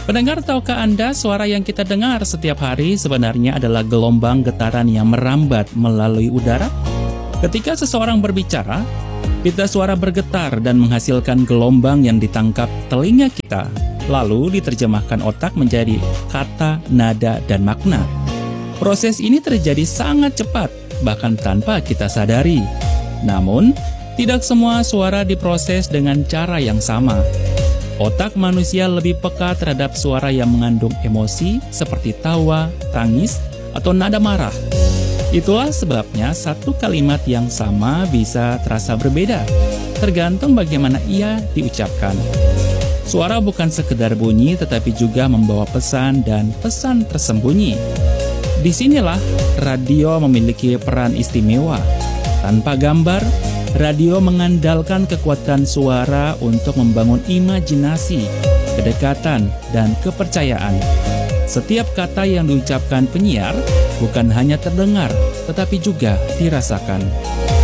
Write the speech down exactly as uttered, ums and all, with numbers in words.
Pendengar, tahukah Anda suara yang kita dengar setiap hari sebenarnya adalah gelombang getaran yang merambat melalui udara? Ketika seseorang berbicara, pita suara bergetar dan menghasilkan gelombang yang ditangkap telinga kita, lalu diterjemahkan otak menjadi kata, nada, dan makna. Proses ini terjadi sangat cepat, bahkan tanpa kita sadari. Namun, tidak semua suara diproses dengan cara yang sama. Otak manusia lebih peka terhadap suara yang mengandung emosi seperti tawa, tangis, atau nada marah. Itulah sebabnya satu kalimat yang sama bisa terasa berbeda, tergantung bagaimana ia diucapkan. Suara bukan sekedar bunyi, tetapi juga membawa pesan dan pesan tersembunyi. Disinilah radio memiliki peran istimewa. Tanpa gambar, radio mengandalkan kekuatan suara untuk membangun imajinasi, kedekatan, dan kepercayaan. Setiap kata yang diucapkan penyiar bukan hanya terdengar, tetapi juga dirasakan.